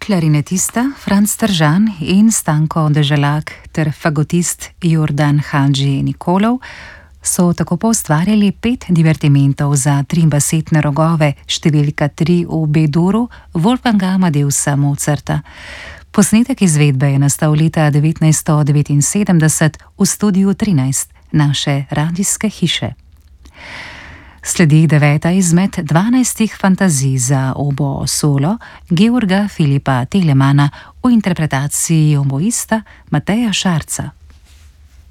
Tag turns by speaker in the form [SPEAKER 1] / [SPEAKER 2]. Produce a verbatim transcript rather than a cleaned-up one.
[SPEAKER 1] klarinetista Franc Tržan in Stanko Deželak ter fagotist Jordan Hadži Nikolov so tako poustvarjali pet divertimentov za tri basetne rogove številka tri v B-duru Wolfganga Amadeusa Mozarta. Posnetek izvedbe je nastal leta devetnajststo devetinsedemdeset v studiu trinajst naše radijske hiše. Sledi deveta izmed dvanajstih fantazij za obo solo Georga Filipa Telemana v interpretaciji oboista Mateja Šarca.